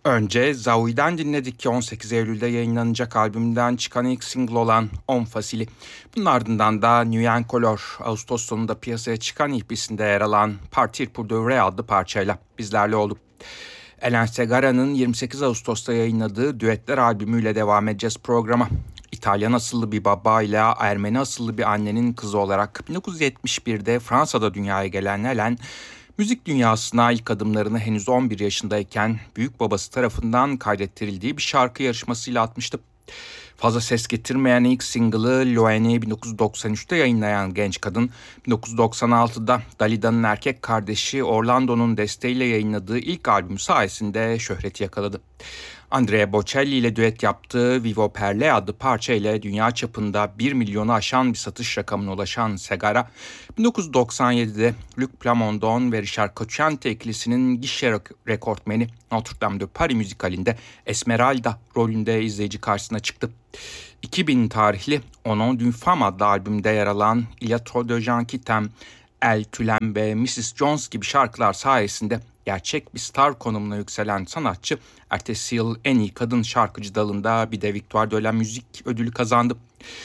Önce Zawi'den dinledik, 18 Eylül'de yayınlanacak albümden çıkan ilk single olan On Facili. Bunun ardından da Nuit Color, Ağustos sonunda piyasaya çıkan EP'sinde yer alan Partir pour de vrai adlı parçayla bizlerle oldu. Hélène Segarra'nın 28 Ağustos'ta yayınladığı Düetler albümüyle devam edeceğiz programa. İtalyan asıllı bir baba ile Ermeni asıllı bir annenin kızı olarak 1971'de Fransa'da dünyaya gelen Hélène, müzik dünyasına ilk adımlarını henüz 11 yaşındayken büyük babası tarafından kaydettirildiği bir şarkı yarışmasıyla atmıştı. Fazla ses getirmeyen ilk single'ı Loen'i 1993'te yayınlayan genç kadın, 1996'da Dalida'nın erkek kardeşi Orlando'nun desteğiyle yayınladığı ilk albüm sayesinde şöhreti yakaladı. Andrea Bocelli ile düet yaptığı Vivo per lei adlı parça ile dünya çapında 1 milyonu aşan bir satış rakamına ulaşan Segarra, 1997'de Luc Plamondon ve Richard Cocciante ikilisinin gişe rekortmeni Notre Dame de Paris müzikalinde Esmeralda rolünde izleyici karşısına çıktı. 2000 tarihli Au nom d'une femme adlı albümde yer alan Il y a trop de gens qui t'aiment, El Tülem ve Mrs. Jones gibi şarkılar sayesinde gerçek bir star konumuna yükselen sanatçı, ertesi yıl en iyi kadın şarkıcı dalında bir de Victoire de la Musique ödülü kazandı.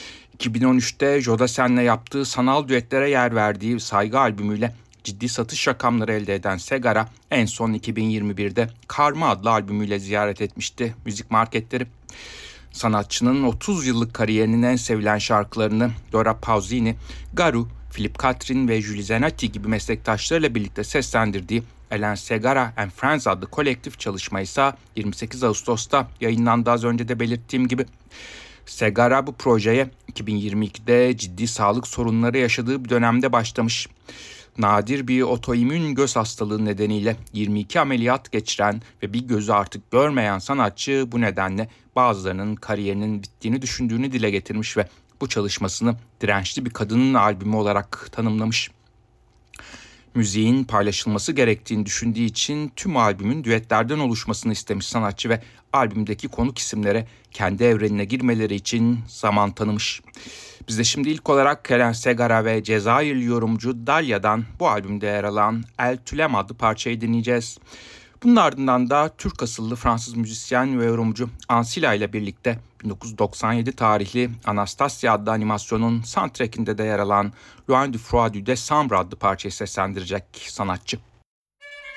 2013'te Jodassen'le yaptığı sanal düetlere yer verdiği Saygı albümüyle ciddi satış rakamları elde eden Segarra, en son 2021'de Karma adlı albümüyle ziyaret etmişti müzik marketleri. Sanatçının 30 yıllık kariyerinin en sevilen şarkılarını Dora Pausini, Garu, Philip Catherine ve Julie Zenati gibi meslektaşlarıyla birlikte seslendirdiği Hélène Segarra and Friends adlı kolektif çalışma ise 28 Ağustos'ta yayınlandı, az önce de belirttiğim gibi. Segarra bu projeye 2022'de ciddi sağlık sorunları yaşadığı bir dönemde başlamış. Nadir bir otoimmün göz hastalığı nedeniyle 22 ameliyat geçiren ve bir gözü artık görmeyen sanatçı bu nedenle bazılarının kariyerinin bittiğini düşündüğünü dile getirmiş ve bu çalışmasını dirençli bir kadının albümü olarak tanımlamış. Müziğin paylaşılması gerektiğini düşündüğü için tüm albümün düetlerden oluşmasını istemiş sanatçı ve albümdeki konuk isimlere kendi evrenine girmeleri için zaman tanımış. Biz de şimdi ilk olarak Hélène Segarra ve Cezayirli yorumcu Dalia'dan bu albümde yer alan El Tülem adlı parçayı dinleyeceğiz. Bunun ardından da Türk asıllı Fransız müzisyen ve yorumcu Ansila ile birlikte 1997 tarihli Anastasia adlı animasyonun soundtrack'inde de yer alan Loin du Froid du Décembre adlı parçayı seslendirecek sanatçı.